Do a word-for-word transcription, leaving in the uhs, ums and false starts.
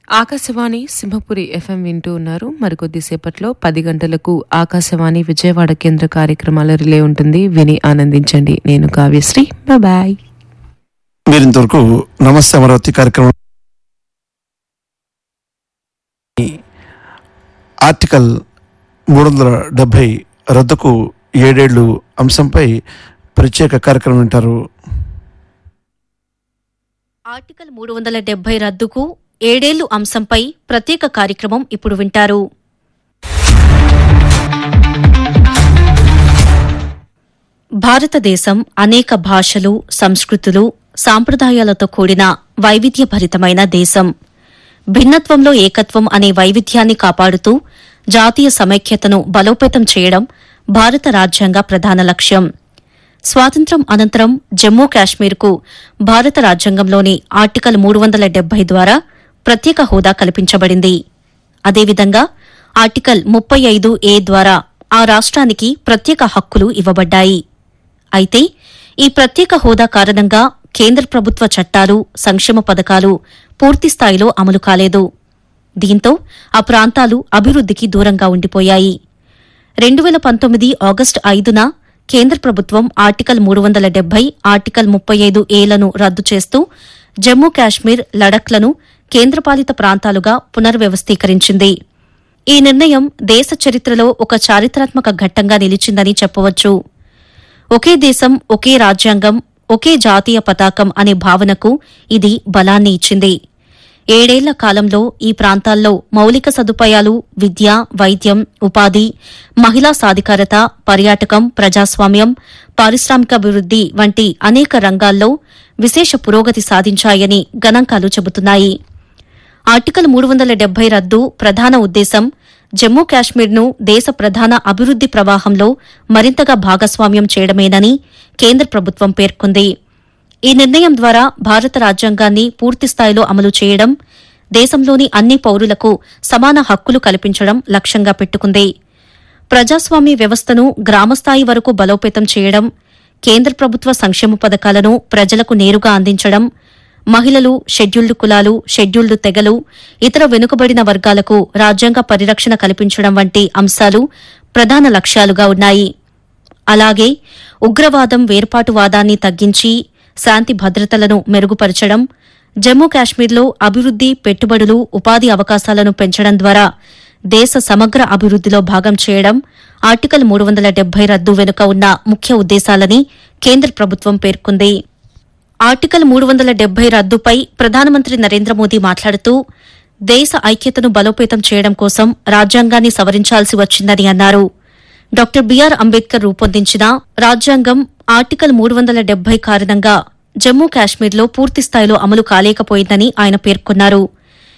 Akashvani Simhapuri FM వింటూ ఉన్నారు. మరికొద్దిసేపట్లో పది గంటలకు ఆకాశవాణి విజయవాడ కేంద్ర కార్యక్రమాల రిలే ఉంటుంది. విని ఆనందించండి. నేను కావ్యశ్రీ. బాయ్. మీరింతవరకు నమస్తే అమరావతి కార్యక్రమం ఆర్టికల్ మూడు వందల డెబ్బై రద్దుకు ఏడేళ్లు అంశంపై ప్రత్యేక కార్యక్రమం వింటారు. ఆర్టికల్ మూడు వందల డెబ్బై రద్దుకు ఏడేళ్లు అంశంపై ప్రత్యేక కార్యక్రమం ఇప్పుడు వింటారు. భారతదేశం అనేక భాషలు, సంస్కృతులు, సాంప్రదాయాలతో కూడిన వైవిధ్యభరితమైన దేశం. భిన్నత్వంలో ఏకత్వం అనే వైవిధ్యాన్ని కాపాడుతూ జాతీయ సమైక్యతను బలోపేతం చేయడం భారత రాజ్యాంగ ప్రధాన లక్ష్యం. స్వాతంత్ర్యం అనంతరం జమ్మూ కాశ్మీర్కు భారత రాజ్యాంగంలోని ఆర్టికల్ మూడు వందల డెబ్బై ద్వారా ప్రత్యేక హోదా కల్పించబడింది. అదేవిధంగా ఆర్టికల్ ముప్పై ఐదు ఏ ద్వారా ఆ రాష్ట్రానికి ప్రత్యేక హక్కులు ఇవ్వబడ్డాయి. అయితే ఈ ప్రత్యేక హోదా కారణంగా కేంద్ర ప్రభుత్వ చట్టాలు, సంక్షేమ పథకాలు పూర్తిస్థాయిలో అమలు కాలేదు. దీంతో ఆ ప్రాంతాలు అభివృద్దికి దూరంగా ఉండిపోయాయి. రెండు వేల పంతొమ్మిది ఆగస్టు ఐదున కేంద్ర ప్రభుత్వం ఆర్టికల్ మూడు వందల డెబ్బై, ఆర్టికల్ ముప్పై ఐదు ఏలను రద్దు చేస్తూ జమ్మూ కాశ్మీర్, లడఖ్లను కేంద్రపాలిత ప్రాంతాలుగా పునర్వ్యవస్థీకరించింది. ఈ నిర్ణయం దేశ చరిత్రలో ఒక చారిత్రాత్మక ఘట్టంగా నిలిచిందని చెప్పవచ్చు. ఒకే దేశం, ఒకే రాజ్యాంగం, ఒకే జాతీయ పతాకం అనే భావనకు ఇది బలాన్ని ఇచ్చింది. ఏడేళ్ల కాలంలో ఈ ప్రాంతాల్లో మౌలిక సదుపాయాలు, విద్య, వైద్యం, ఉపాధి, మహిళా సాధికారత, పర్యాటకం, ప్రజాస్వామ్యం, పారిశ్రామికాభివృద్ది వంటి అనేక రంగాల్లో విశేష పురోగతి సాధించాయని గణాంకాలు చెబుతున్నాయి. ఆర్టికల్ మూడు వందల డెబ్బై రద్దు ప్రధాన ఉద్దేశం జమ్మూ కాశ్మీర్ను దేశ ప్రధాన అభివృద్ది ప్రవాహంలో మరింతగా భాగస్వామ్యం చేయడమేనని కేంద్ర ప్రభుత్వం పేర్కొంది. ఈ నిర్ణయం ద్వారా భారత రాజ్యాంగాన్ని పూర్తిస్థాయిలో అమలు చేయడం, దేశంలోని అన్ని పౌరులకు సమాన హక్కులు కల్పించడం లక్ష్యంగా పెట్టుకుంది. ప్రజాస్వామ్య వ్యవస్థను గ్రామస్థాయి వరకు బలోపేతం చేయడం, కేంద్ర ప్రభుత్వ సంక్షేమ పథకాలను ప్రజలకు నేరుగా అందించడం, మహిళలు, షెడ్యూల్డ్ కులాలు, షెడ్యూల్డ్ తెగలు, ఇతర వెనుకబడిన వర్గాలకు రాజ్యాంగ పరిరక్షణ కల్పించడం వంటి అంశాలు ప్రధాన లక్ష్యాలుగా ఉన్నాయి. అలాగే ఉగ్రవాదం, వేర్పాటువాదాన్ని తగ్గించి శాంతి భద్రతలను మెరుగుపరచడం, జమ్మూ కాశ్మీర్లో అభివృద్ది, పెట్టుబడులు, ఉపాధి అవకాశాలను పెంచడం ద్వారా దేశ సమగ్ర అభివృద్దిలో భాగం చేయడం ఆర్టికల్ మూడు వందల డెబ్బై రద్దు వెనుక ఉన్న ముఖ్య ఉద్దేశాలని కేంద్ర ప్రభుత్వం పేర్కొంది. ఆర్టికల్ మూడు వందల డెబ్బై రద్దుపై ప్రధానమంత్రి నరేంద్ర మోదీ మాట్లాడుతూ దేశ ఐక్యతను బలోపేతం చేయడం కోసం రాజ్యాంగాన్ని సవరించాల్సి వచ్చిందని అన్నారు. డాక్టర్ బిఆర్ అంబేద్కర్ రూపొందించిన రాజ్యాంగం ఆర్టికల్ మూడు వందల డెబ్బై కారణంగా జమ్మూ కాశ్మీర్లో పూర్తిస్థాయిలో అమలు కాలేకపోయిందని ఆయన పేర్కొన్నారు.